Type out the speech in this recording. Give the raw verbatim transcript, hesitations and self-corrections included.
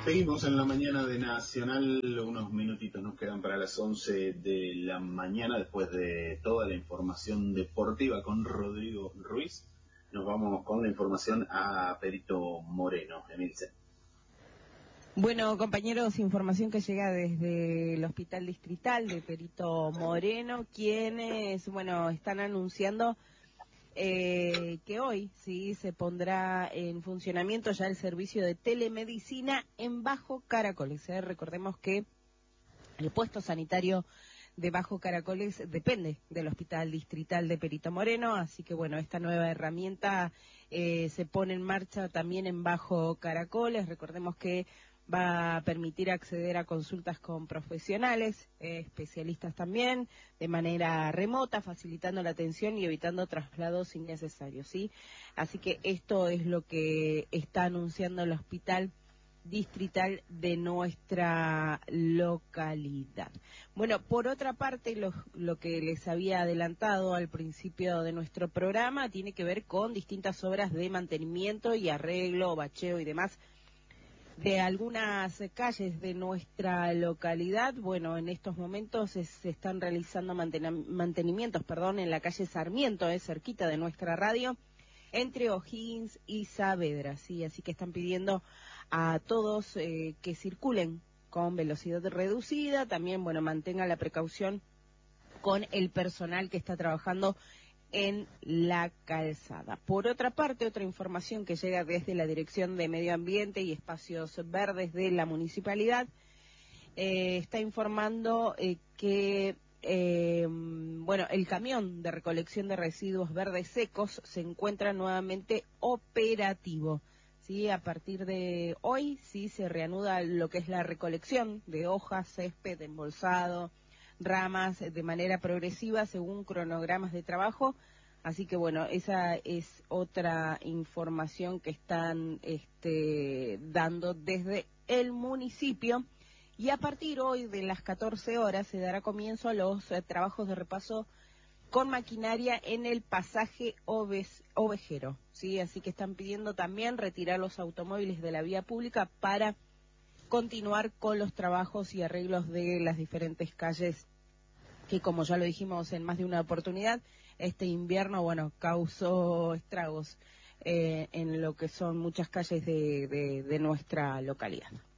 Seguimos en la mañana de Nacional, unos minutitos nos quedan para las once de la mañana, después de toda la información deportiva con Rodrigo Ruiz. Nos vamos con la información a Perito Moreno, Emilce. Bueno, compañeros, información que llega desde el Hospital Distrital de Perito Moreno, quienes, bueno, están anunciando eh, que hoy, sí, se pondrá en funcionamiento ya el servicio de telemedicina en Bajo Caracoles. ¿eh? Recordemos que el puesto sanitario de Bajo Caracoles depende del Hospital Distrital de Perito Moreno, así que bueno, esta nueva herramienta eh, se pone en marcha también en Bajo Caracoles. Recordemos que va a permitir acceder a consultas con profesionales, eh, especialistas también, de manera remota, facilitando la atención y evitando traslados innecesarios, ¿sí? Así que esto es lo que está anunciando el Hospital Distrital de nuestra localidad. Bueno, por otra parte, lo, lo que les había adelantado al principio de nuestro programa tiene que ver con distintas obras de mantenimiento y arreglo, bacheo y demás de algunas calles de nuestra localidad. Bueno, en estos momentos se, se están realizando manten, mantenimientos, perdón, en la calle Sarmiento, eh, cerquita de nuestra radio, entre O'Higgins y Saavedra, sí, así que están pidiendo a todos eh, que circulen con velocidad reducida, también, bueno, mantengan la precaución con el personal que está trabajando en la calzada. Por otra parte, otra información que llega desde la Dirección de Medio Ambiente y Espacios Verdes de la Municipalidad, eh, está informando eh, que eh, bueno, el camión de recolección de residuos verdes secos se encuentra nuevamente operativo. Sí, a partir de hoy sí se reanuda lo que es la recolección de hojas, césped, embolsado, ramas de manera progresiva según cronogramas de trabajo. Así que bueno, esa es otra información que están este, dando desde el municipio. Y a partir hoy de las catorce horas se dará comienzo a los eh, trabajos de repaso con maquinaria en el pasaje Oves, Ovejero, ¿sí? Así que están pidiendo también retirar los automóviles de la vía pública para continuar con los trabajos y arreglos de las diferentes calles que, como ya lo dijimos en más de una oportunidad, este invierno, bueno, causó estragos eh, en lo que son muchas calles de, de, de nuestra localidad.